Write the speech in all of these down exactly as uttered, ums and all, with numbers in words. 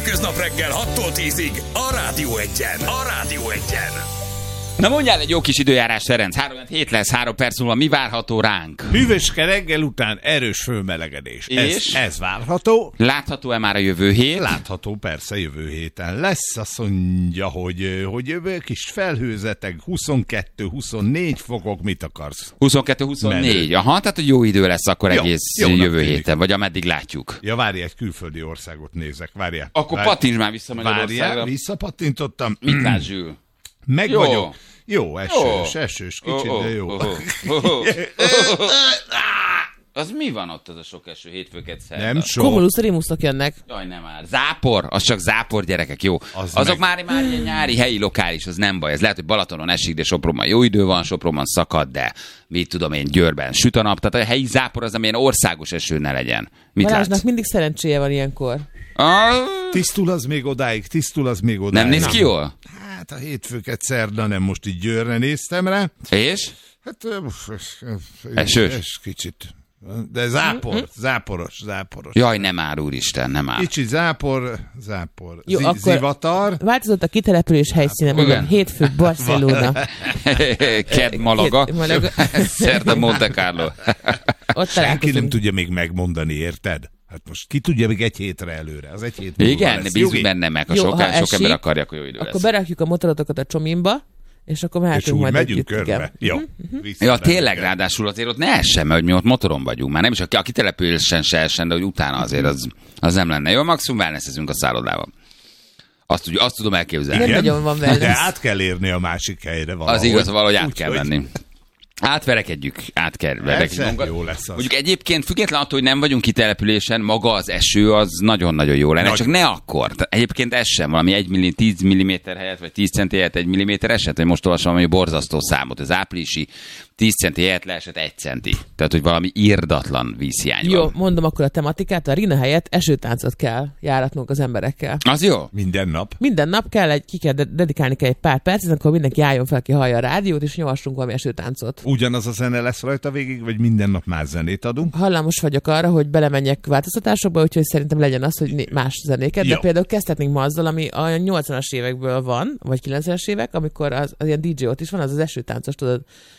hétköznap reggel hattól tízig a Rádió Egyen. A Rádió Egyen. Na mondjál egy jó kis időjárás, Ferenc. három hét lesz, három perc múlva mi várható ránk? Hűvöske reggel után erős fölmelegedés. És? Ez, ez várható. Látható-e már a jövő hét? Látható, persze, jövő héten lesz. Azt mondja, hogy, hogy jövő kis felhőzeteg, huszonkettő huszonnégy fokok, mit akarsz? huszonkettő huszonnégy. Aha, tehát hogy jó idő lesz akkor jó, egész jövő héten, vagy ameddig látjuk. Ja, várj, egy külföldi országot nézek, várjál. Akkor várj. pattints már vissza Magyarországra. Várjál, visszapattintottam. Mit látsz, Zsül? Meg Jó. vagyok. Jó, esős, esős, kicsit, oh, oh, de jó. Oh, oh, oh, oh. Az mi van ott az a sok eső hétfőket szerda? Nem sok. Cumulus rimuszok jönnek. Jaj, nem már. Zápor, az csak zápor, gyerekek, jó. Az Azok meg... már, már ilyen nyári, helyi, lokális, az nem baj. Ez lehet, hogy Balatonon esik, de Sopronban jó idő van, Sopronban szakad, de mit tudom én, Győrben süt a nap. Tehát a helyi zápor az, amilyen országos eső ne legyen. Mit Balázsnak látsz? mindig szerencséje van ilyenkor. Ah, Tisztul az még odáig, tisztul az még odáig. nem néz ki jól? Hát a hétfőket szerda, nem, most így Győrre néztem rá. És? Hát Esős? es kicsit. De zápor, záporos, záporos. Jaj, nem áll, úristen, nem áll. Kicsit zápor, zápor. Jó, Zi- akkor- Zivatar. Változott a kitelepülés helyszíne, Igen. mondom, hétfő Barcelona. Kedd Malaga, Kedd Malaga. szerda Monte Carlo. Ott Senki nem találkozunk. tudja még megmondani, érted? Hát most ki tudja még egy hétre előre? Az egy hét múlva Igen, lesz. bízunk Jogi? benne meg, a Jó, sok, ha sok esik, ember akarja, akkor jó idő Akkor lesz. berakjuk a motorotokat a csomimba, és akkor És mehetünk úgy majd megyünk együtt. körbe. Igen. Jó. Ja, tényleg, ráadásul azért ott ne essen, mert hogy mi ott motoron vagyunk. Már nem is a, a kitelepülésen se essen, de hogy utána azért az, az nem lenne. Jó, maximum wellnessezünk a szállodával. Azt, tudjuk, azt tudom elképzelni. Nem nagyon van wellness. De át kell érni a másik helyre valahogy. Az igaz, valahogy át Úgy, kell hogy- menni. Átverekedjük, át kell verekedjük Persze, magunkat. jó lesz az. Mondjuk egyébként független attól, hogy nem vagyunk kitelepülésen, maga az eső az nagyon-nagyon jó lenne, Nagy. csak ne akkor. Tehát egyébként ez sem, valami egy milli, tíz milliméter helyett, vagy tíz centi helyett egy milliméter eset, hogy most olvasom valami borzasztó számot. Az áprilisi tíz centi helyett leesett egy centi. Tehát, hogy valami irdatlan vízhiány Jó, van. mondom akkor a tematikát. A Rina helyett esőtáncot kell járatnunk az emberekkel. Az jó? Minden nap. Minden nap kell egy, ki kell de- dedikálni kell egy pár percet, akkor mindenki álljon fel, ki hallja a rádiót, és nyomassunk valami esőtáncot. Ugyanaz a zene lesz rajta végig, vagy minden nap más zenét adunk? Hallamos vagyok arra, hogy belemenjek változtatásokba, úgyhogy szerintem legyen az, hogy né- más zenéket, de Jó. például kezdhetnénk ma azzal, ami a nyolcvanas évekből van, vagy kilencvenes évek, amikor az, az ilyen dé dzsé ott is van, az az esőtáncos, tudod.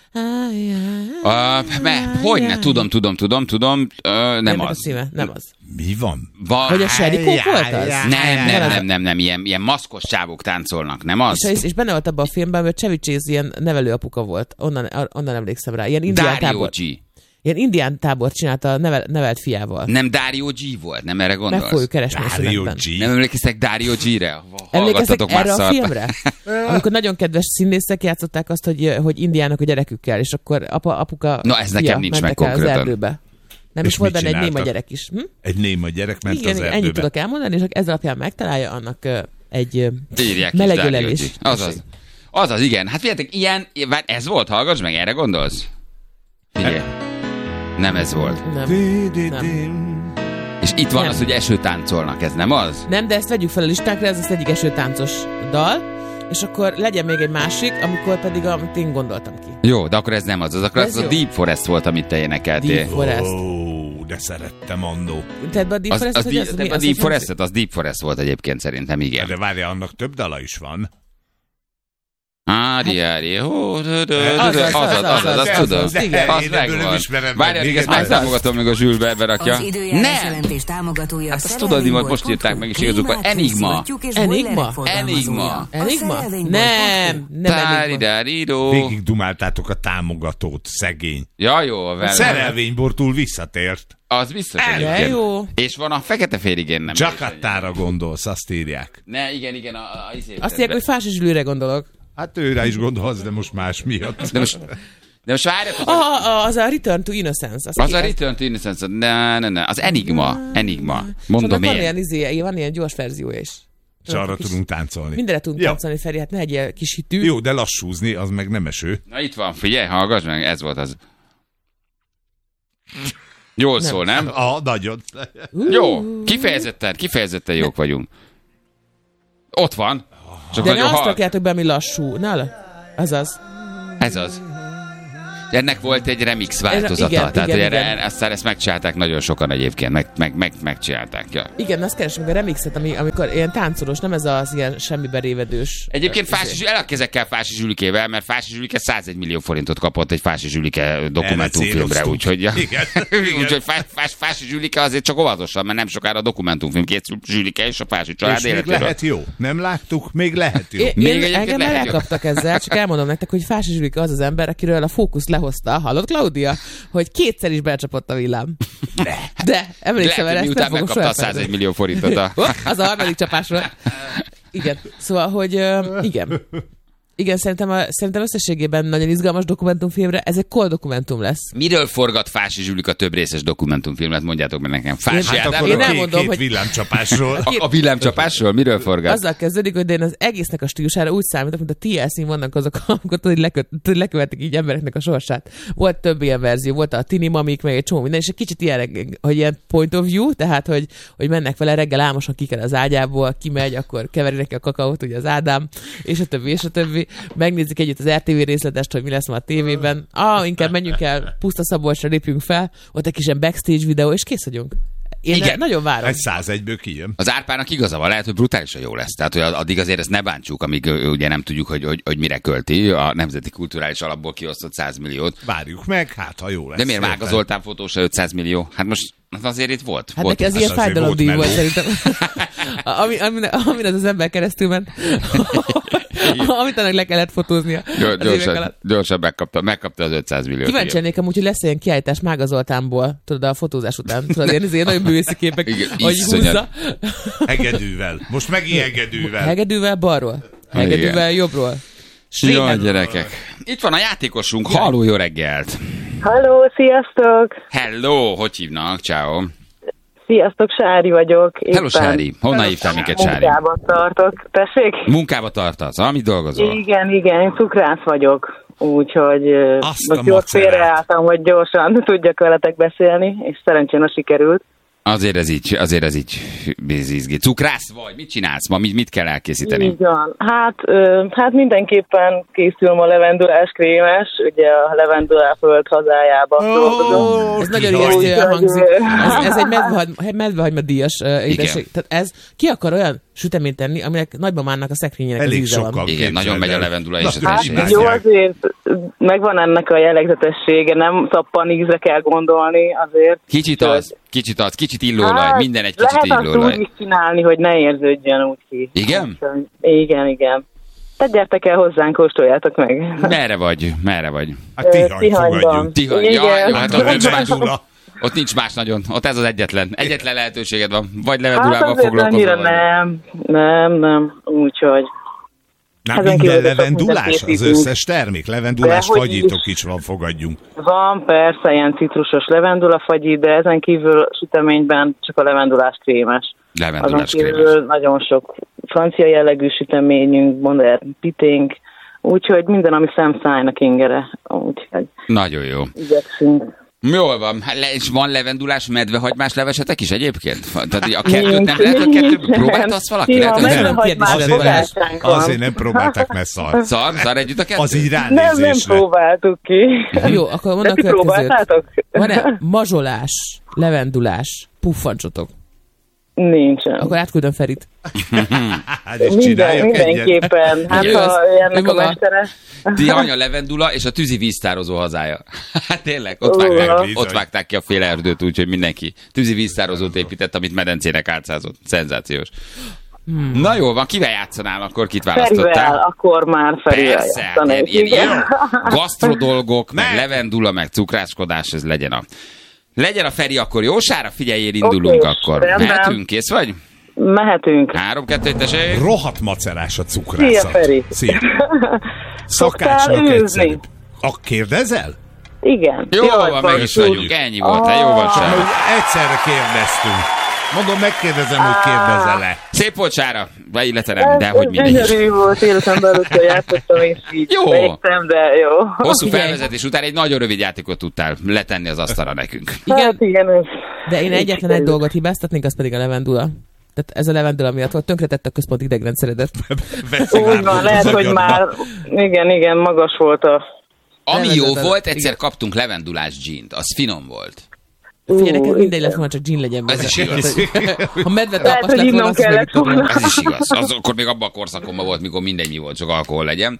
Uh, me, hogyne, tudom, tudom, tudom, tudom, uh, nem Ennek a az. szíve, nem az. Mi van? Va- Hogy a serikók volt az? Nem, nem, nem, nem, nem, ilyen, ilyen maszkos csávok táncolnak, nem az? És, és benne volt abban a filmben, hogy Chevy Chase ilyen nevelőapuka volt. Onnan, onnan emlékszem rá. Ilyen indián Dario tábor, G. ilyen indián tábort csinálta a nevel, nevelt fiával. Nem Dario G volt, nem erre Meg gondolsz? fogjuk keresni a Dario szünetben. G. Nem emlékeztek Dario G-re? Emlékeztek Hallgattatok már erre a szart. filmre? Amikor nagyon kedves színészek játszották azt, hogy, hogy indiának a gyerekükkel, és akkor apa, apuka, Na, ez nekem fia nincs meg mentek el az konkrétan. erdőbe. Nem És is volt mit benne egy néma csináltak? gyerek is. Hm? Egy néma gyerek ment Igen, az ennyit erdőbe. tudok elmondani, és ez alapján megtalálja annak ö, egy ö, Írják is melegölelés. Dario G. Azaz. Azaz, igen. Hát figyeljetek, ilyen, vár, ez volt, hallgass meg, erre gondolsz? Figyelj. Nem ez volt. Nem. Di-di-dim. És itt van Nem. az, hogy esőtáncolnak, ez nem az? Nem, de ezt vegyük fel a listánkra, ez az egyik esőtáncos dal, és akkor legyen még egy másik, amikor pedig amit én gondoltam ki. Jó, de akkor ez nem az. Az akkor Ez az a jó. Deep Forest volt, amit te énekeltél. Deep Forest. Ó, de szerettem annó. Tehát be a Deep Az, Forest, az, hogy az, az, az, mi- a az Deep hogy Forestet, az Deep Forest volt egyébként szerintem, igen. De várja, annak több dala is van. Ári, ári, hó, dö, dö, dö, Az dö, az, az, az, az, az, az, az, azt tudom. az, igen. Az Én ebből nem megvan. ismerem meg. Várj, addig Még ezt egyszer. megtámogatom, még a Zsül berakja. Az időjárás Nem! jelentés támogatója. Hát azt tudod, mi volt, most írták meg, és igazuk van. Enigma. Enigma? Enigma. Enigma? Nem, nem Dári, Enigma. dári, dó. Végig dumáltátok a támogatót, szegény. Ja, jó, A vele. szerelvénybor túl visszatért. Az biztos De egyébként. jó. És van a fekete férigén, nem? Jakartára gondolsz, azt írják. Ne, igen, igen, a, a, izé- Azt írják, hogy Fás és Zsülőre gondolok. Hát őre is gondolsz, de most más miatt. De most, de most várjatok, Ah, ah, az a Return to Innocence. az a Return to Innocence, ne, ne, ne, az Enigma, Enigma. Mondom van ilyen, én. izé, van ilyen gyors verziója is. És arra tudunk táncolni. Mindenre tudunk Ja. táncolni, Feri, hát ne egy ilyen kis hitű. Jó, de lassúzni, az meg nem eső. Na itt van, figyelj, hallgass meg, ez volt az. Jól Nem. szól, nem? A, nagyon. Jó, kifejezetten, kifejezetten jók vagyunk. Ott van. Csak De ne nagyon azt hal... rakjátok be, ami lassú. Ne, azaz. Ez az. ennek volt egy remix változata, igen, tehát igen, hogy erre, igen. aztán ezt megcsinálták nagyon sokan egyébként, meg, meg, meg, megcsinálták. Ja. Igen, azt keresünk a remixet, ami, amikor ilyen táncolós, nem ez az ilyen semmibe révedős. Egyébként Fási, el a kezekkel Fási Zsülikével, mert Fási Zsülike százegy millió forintot kapott egy Fási Zsülike dokumentumfilmre, úgyhogy, ja. úgyhogy Fá- Fá- Fási Zsülike azért csak óvatosan, mert nem sokára a dokumentumfilm készül Zsülike és a Fási család és még életéről. lehet jó. Nem láttuk, még lehet jó. Én, Még én egyébként engem már lehet jó. elkaptak ezzel, csak elmondom nektek, hogy Fási Zsülike az az ember, akiről a Fókusz lehozta, hallott Klaudia, hogy kétszer is becsapott a villám. De, emlékszem Lehet, erre, hogy ezt nem miután fogom megkapta soha a százegy elfelejteni. millió forintot a... Az a harmadik csapásról. Igen. Szóval, hogy uh, igen. Igen, szerintem, a, szerintem összességében nagyon izgalmas dokumentumfilmre, ez egy kol dokumentum lesz. Miről forgat Fási Zsülika több részes dokumentumfilmet? Mondjátok meg nekem. Fási Hát Ádám? akkor Én a két, elmondom, két hogy- villámcsapásról. A, a villámcsapásról? Miről forgat? Azzal kezdődik, hogy én az egésznek a stílusára úgy számítok, mint a té el cén vannak azok, amikor tudod, hogy lekö- tudod, lekövetik így embereknek a sorsát. Volt több ilyen verzió, volt a Tini Mamik, meg egy csomó minden, és egy kicsit ilyen, hogy ilyen point of view, tehát, hogy, hogy mennek vele reggel álmosan ki kell az ágyából, kimegy, akkor keveri neki a kakaót, ugye az Ádám, és a többi, és a többi. Megnézik együtt az er té vé részletest, hogy mi lesz ma a tévében. Ah, inkább menjünk el, Puszta Szabolcsra lépjünk fel, ott egy kis ilyen backstage videó, és kész vagyunk. Én Igen. nagyon várom. Egy százegyből kijön. Az Árpának igaza van, lehet, hogy brutálisan jó lesz. Tehát, hogy addig azért ezt ne bántsuk, amíg ö, ugye nem tudjuk, hogy, hogy, hogy mire költi a Nemzeti Kulturális Alapból kiosztott száz milliót. Várjuk meg, hát ha jó lesz. De miért Érted? Vága Zoltán fotósa ötszáz millió? Hát most azért itt volt. Hát volt neki az itt. ilyen azért fájdalomdíj volt volt meló. szerintem. Ami, amin, amin az az ember keresztül ment. Amit annak le kellett fotóznia. Gyors- az évek Gyorsan, alatt. gyorsan megkapta, megkapta az ötszáz milliót. Kíváncsi lennék amúgy, hogy lesz ilyen kiállítás Mága Zoltánból, tudod, a fotózás után. Tudod, ilyen, ilyen nagyon bőszi képek, Igen, hogy iszonyat. húzza. Hegedűvel. Most megint hegedűvel. Hegedűvel balról, hegedűvel jobbról. Jaj, gyerekek. Itt van a játékosunk. Halló, jó reggelt. Halló, sziasztok! Hello, hogy hívnak? Ciao. Sziasztok, Sári vagyok. Hello, Éppen Sári. Honnan hívtál minket, Sári? Munkába tartok. Tessék? Munkába tartasz, amit dolgozol? Igen, igen, én cukrász vagyok. Úgyhogy ö, Azt a most jól macerát. félreálltam, hogy gyorsan tudjak veletek beszélni, és szerencsén sikerült. Azért ez így, azért ez így izgi. Cukrász vagy? Mit csinálsz ma? Mit, mit kell elkészíteni? Így van. Hát, ö, hát mindenképpen készül ma levendulás krémes, ugye a levendulá föld hazájában dolgozom. Ez nagyon Jaj. ijesztően hangzik. Úgyhogy- Ez, ez egy medvehagyma, medvehagyma díjas uh, édesség. Tehát ez, ki akar olyan süteményt tenni, aminek nagymamának a szekrényének az Elég íze van. sokkal. Igen, nagyon megy a levendula és Na, az hát, is. Hát jó, azért megvan ennek a jellegzetessége, nem szappan ízre kell gondolni azért. Kicsit az, kicsit az, kicsit illóolaj, Hát, minden egy kicsit lehet azt úgy illóolaj. is csinálni, hogy ne érződjön úgy ki. Igen? Úgyhogy- Igen, igen. Tehát gyertek el hozzánk, kóstoljátok meg. Merre vagy? Merre vagy? Hát Tihany Tihanyban. fogadjunk. Tihany. Igen. Jaj, jó, hát ott nincs más. Levendula. Ott nincs más nagyon. Ott ez az egyetlen. Egyetlen lehetőséged van. Vagy Hát levendulával azért foglalkozol. annyira vagy- nem, nem, nem. Úgyhogy Nem Ezen minden kívül sok levendulás, mindent az készítünk. összes termék. Levendulás Dehogy fagyítok is. is van, fogadjunk. van persze ilyen citrusos levendulafagyi, de ezen kívül süteményben csak a levendulás krémes. Azon Levendulás kívül krémes. nagyon sok francia jellegű süteményünk, modern piténk, úgyhogy minden, ami szemszájnak ingere. Úgyhogy Nagyon jó. igyekszünk. Jól van. Hát le, és van levendulás, medvehagymás levesetek is egyébként? Tehát a kettőt nem lehet, a kettőt próbáltasz valaki? Ja, Lehet, hogy meg- nem. medvehagymás Azért Azért, nem, fogásánk van. azért nem próbálták, mert szar. Szar, szar együtt a kettő? Az így Nem, nem ránézésre. próbáltuk ki. Jó, akkor mondom De a ti következőt. próbáltátok? Van-e mazsolás, levendulás, puffancsotok? Nincsen. Akkor átküldöm Ferit. Hát és Minden, csináljak egyet. mindenképpen. Hát Igen. ha Ő ennek a maga. mestere. Tihany a levendula és a tűzi víztározó hazája. Hát tényleg, ott, Ó, vágták, bizony. ott vágták ki a fél erdőt, úgyhogy mindenki tűzi víztározót épített, amit medencének álcázott. Szenzációs. Hmm. Na jó van, kivel játszanál akkor, kit Ferivel, választottál? akkor már Ferivel Persze, hát játszanék. ilyen, ilyen Igen. gasztrodolgok, meg Ne. levendula, meg cukrászkodás, ez legyen a... Legyen a Feri akkor jó, Sára, figyeljél, indulunk Oké, akkor. rendben. Mehetünk, kész vagy? Mehetünk. Három, kettő, tessék. Rohadt macerás a cukrászat. Szia, Feri. Szia. Szoktál Szakácsnak űzni? egyszerűbb. A kérdezel? Igen. Jó Jaj, van, meg is basszus. vagyunk, ennyi volt, hát jó van, Hogy Sára. egyszerre kérdeztünk. Mondom, megkérdezem, hogy kérdezel-e. Szép volt, Sára, vagy illetve nem, de Ez- hogy ez mindegy. gyönyörű volt, életemben először játszottam, és így Jó. beégtem, de jó. Hosszú Figyelj. felvezetés után egy nagyon rövid játékot tudtál letenni az asztalra nekünk. Hát Igen, igen, ez... de én egyetlen egy dolgot hibáztatnék, az pedig a levendula. Tehát ez a levendula miatt volt, tönkretette a központi idegrendszeredet. Úgy van, lehet, hogy már igen, igen, magas volt a Ami jó Levendula, volt, egyszer igen. kaptunk levendulás gint, az finom volt. Figyelj, neked Ú, mindegy igen. lett volna, csak gin legyen benne. Ez is igaz. Ha medve Lehet, talpas hogy lett volna, innom azt kellett megittam volna. volna. Ez is igaz. Az, akkor még abban a korszakomban volt, mikor mindegy mi volt, csak alkohol legyen.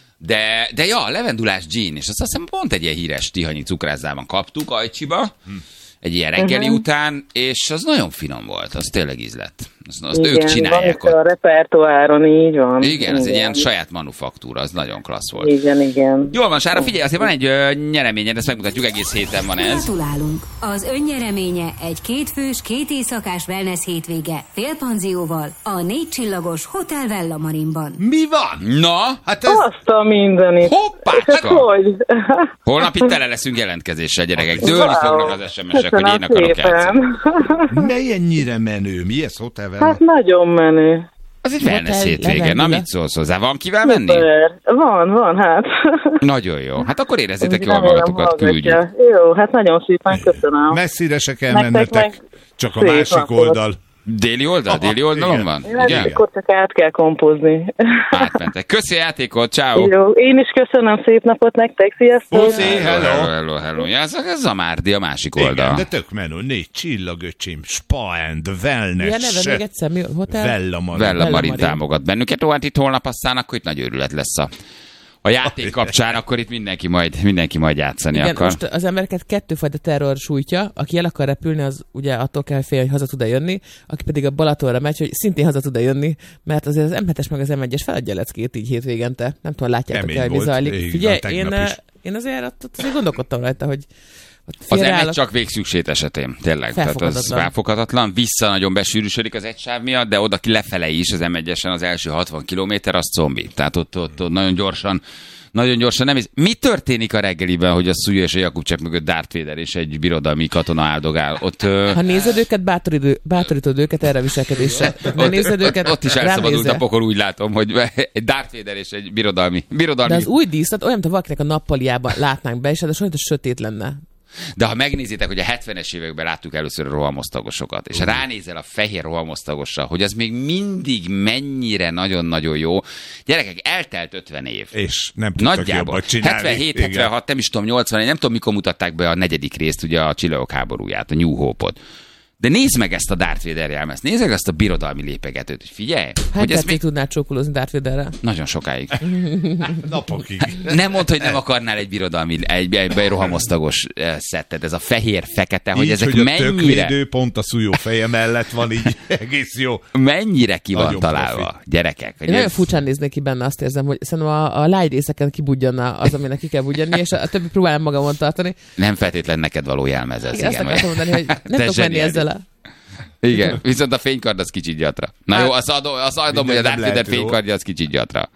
De, de ja, levendulás gin, és azt hiszem pont egy ilyen híres tihanyi cukrászában kaptuk Ajcsiba, egy ilyen reggeli Uh-huh. után, és az nagyon finom volt, az tényleg ízlett. Azt, azt Igen, ők csinálják van itt a ott. repertoáron, így van. Igen, ez egy ilyen saját manufaktúra, az nagyon klassz volt. Igen, igen. Jól van, Sára, figyelj, azért van egy ö, nyereményed, ezt megmutatjuk, egész héten van ez. Gratulálunk! Az önnyereménye egy kétfős, két éjszakás wellness hétvége félpanzióval a négy csillagos Hotel Vella Marinban. Mi van? Na, Hát ez... Azt a mindenit. Hoppácska! Hát hogy? holnap itt tele leszünk jelentkezéssel, gyerekek. Dőlni fognak az es em esek, hogy Köszönöm én akarok játszani. szépen. Mely ennyire menő? Mi ez hotel? Hát nagyon menő. Az egy wellness Hotel hétvége. Na, Levendula. mit szólsz hozzá? Van kivel menni? Szuper. Van, van, hát. Nagyon jó. Hát akkor érezzétek jól Remélem, magatokat, hallgatja. küldjük. Jó, hát nagyon szépen köszönöm. Messzire se kell Nektek mennetek, meg csak a szép másik napot. oldal. Déli oldal? Aha, Déli oldalon igen. van? Hát Igen? akkor csak át kell kompozni. Átmentek. Köszi a játékot, ciao. Jó, én is köszönöm, szép napot nektek, sziasztok! Puszi, Hello, hello. hello, hello. Ja, ez a Zamárdi, a másik Igen, oldal. de tök menő. Négy csillag, öcsém. Spa and Milyen neve wellness. még egyszer? Mi, hotel? Vella Marin. Vella Vella Marin Marin. támogat bennünket. Ó, hát itt holnap aztán akkor itt nagy őrület lesz a, a játék kapcsán, akkor itt mindenki majd, mindenki majd játszani Igen, akar. most az embereket kettőfajta terror sújtja, aki el akar repülni, az ugye attól kell félni, hogy haza tud-e jönni, aki pedig a Balatonra megy, hogy szintén haza tud-e jönni, mert azért az em hetes meg az em egyes feladja leckét így hétvégente. Nem tudom, látjátok Kemény el, hogy mi volt. zajlik. Igen, Figyelj, tegnap én, is. én azért, ott, ott azért gondolkodtam rajta, hogy ott Az em egy félreállok. csak végszükség esetén, tényleg. Tehát az Felfoghatatlan. felfoghatatlan. Vissza nagyon besűrűsödik az egy sáv miatt, de oda ki lefele is az em egyesen az első hatvan kilométer, az zombi. Tehát ott, ott, ott nagyon gyorsan Nagyon gyorsan nem is. Mi történik a reggeliben, hogy a Szúja és a Jakubcsák mögött Darth Vader és egy birodalmi katona áldogál? Ott, ö, Ha nézed őket, bátorítod, bátorítod őket erre a viselkedésre. Ne ott, nézed őket, ott, ott is rám elszabadult nézze. a pokol, úgy látom, hogy egy Darth Vader és egy birodalmi. birodalmi. De az új díszlet olyan, mint a valakinek a nappaliában látnánk be, és hát olyan, hogy sötét lenne. De ha megnézitek, hogy a hetvenes években láttuk először a rohamosztagosokat, és ránézel a fehér rohamosztagosra, hogy az még mindig mennyire nagyon-nagyon jó. Gyerekek, eltelt ötven év. És nem tudtak Nagyjából. jobbat csinálni. hetvenhét, Igen. hetvenhat, nem is tudom, nyolcvan, nem tudom, mikor mutatták be a negyedik részt, ugye a Csillagok háborúját, a New Hope-ot. De nézd meg ezt a Darth Vader jelmezt, nézd meg ezt a birodalmi lépegetőt, hogy figyelj, Hány hogy ez percig még tudnál csókolózni Darth Vaderrel? nagyon sokáig. Napokig. Nem mondd, hogy nem akarnál egy birodalmi, egy, egy, egy rohamosztagos eh, szettet, ez a fehér-fekete, hogy Így, ezek hogy a mennyire, tökvédő pont a szújó feje mellett van, így egész jó. mennyire ki van Nagyon találva, profi. gyerekek. Hogy Én nagyon ez- furcsán néznék ki benne, azt érzem, hogy szerintem a, a lágy részeken kibudjanna az, aminek ki kell budjanni, és a, a többi próbálom magamon tartani. Nem feltétlen neked való jelmez ez, Igen, azt igen. akartam mondani, hogy nem Te tudok menni zseniális. ezzel a... Igen, viszont a fénykard az kicsit gyatra. Na Hát- jó, azt adom, azt adom hogy a Minden nem Darth Vader lehet jó. fénykardja az kicsit gyatra.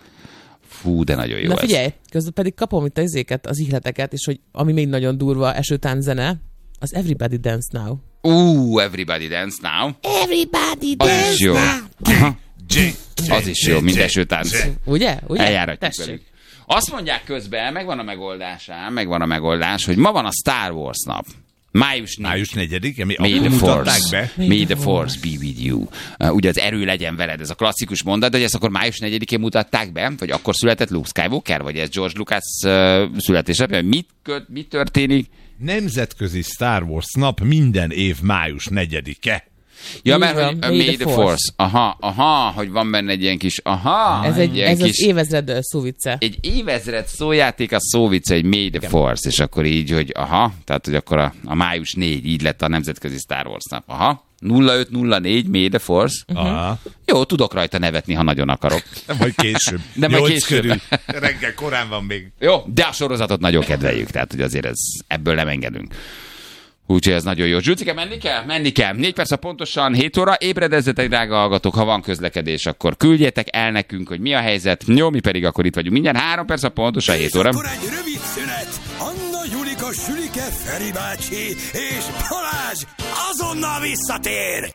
Fú, de nagyon jó Na ez. figyelj, közben pedig kapom itt az izéket, az ihleteket, és hogy ami még nagyon durva esőtánc zene, az Everybody Dance Now. Ú, Everybody Dance Now. Everybody Az is jó. Aha, J- az is jó, mint esőtánc. Ugye? Ugye? Eljáratjuk Tessék. velük. Azt mondják közben, megvan a megoldás, ám, megvan a megoldás, hogy ma van a Star Wars nap. Május négy. Május negyedike, mi May akkor the mutatták force, be. May the force be with you. Uh, ugye az erő legyen veled, ez a klasszikus mondat, de hogy ezt akkor május negyedikén mutatták be, vagy akkor született Luke Skywalker, vagy ez George Lucas uh, születésnapja, mit, köt, mit történik? Nemzetközi Star Wars nap minden év május negyedike. Ja, Így mert van, hogy uh, May May the the force. force. Aha, aha, hogy van benne egy ilyen kis, aha, Ez, egy, ilyen ez kis, az évezred ö, szóvicce. egy évezred szójáték, a szóvice, egy May the Force, és akkor így, hogy aha, tehát, hogy akkor a, a május négy, így lett a nemzetközi Star Wars nap. Aha, nulla öt nulla négy, May the Force. Aha. Jó, tudok rajta nevetni, ha nagyon akarok. Nem, majd később. De majd Nyolc később. körül. Reggel korán van még. Jó, de a sorozatot nagyon kedveljük, tehát hogy azért ez, ebből nem engedünk. Úgyhogy ez nagyon jó. Zsülcike, menni kell? Menni kell. Négy perc a pontosan hét óra. Ébredezzetek, drága hallgatók, ha van közlekedés, akkor küldjétek el nekünk, hogy mi a helyzet. Jó, mi pedig akkor itt vagyunk. Mindjárt három perc a pontosan hét óra. Akkor egy rövid szünet. Anna, Julika, Sülike, Feri bácsi és Balázs azonnal visszatér.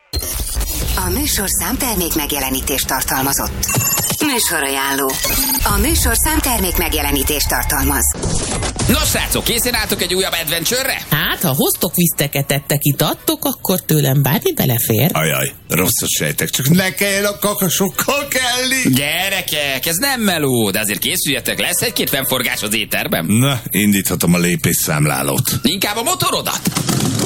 A műsor számtermék megjelenítést tartalmazott. Műsorajánló. A műsor számtermék megjelenítést tartalmaz. Nos, srácok, készen álltok egy újabb adventure-re? Hát, ha hoztok viszteket, ettek, itattok, akkor tőlem bármi belefér. Ajaj, rosszat sejtek, csak ne kelljen a kakasokkal kelni. Gyerekek, ez nem meló, de azért készüljetek, lesz egy-két fennforgás az éterben. Na, indíthatom a lépésszámlálót. Inkább a motorodat.